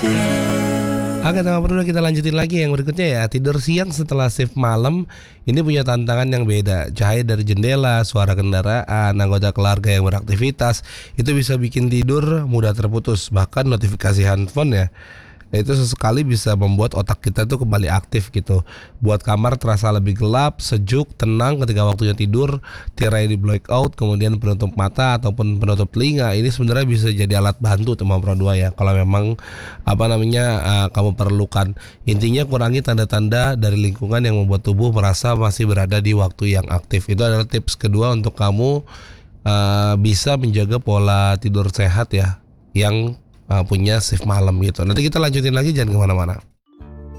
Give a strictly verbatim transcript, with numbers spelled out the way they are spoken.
Oke, tanpa perlu kita lanjutin lagi yang berikutnya ya. Tidur siang setelah shift malam ini punya tantangan yang beda. Cahaya dari jendela, suara kendaraan, anggota keluarga yang beraktivitas itu bisa bikin tidur mudah terputus. Bahkan notifikasi handphone ya, itu sesekali bisa membuat otak kita tuh kembali aktif gitu. Buat kamar terasa lebih gelap, sejuk, tenang ketika waktunya tidur. Tirai di blackout, kemudian penutup mata ataupun penutup telinga. Ini sebenarnya bisa jadi alat bantu teman Pro dua ya. Kalau memang apa namanya uh, kamu perlukan. Intinya kurangi tanda-tanda dari lingkungan yang membuat tubuh merasa masih berada di waktu yang aktif. Itu adalah tips kedua untuk kamu uh, bisa menjaga pola tidur sehat ya, yang uh, punya shift malam gitu. Nanti kita lanjutin lagi, jangan kemana-mana.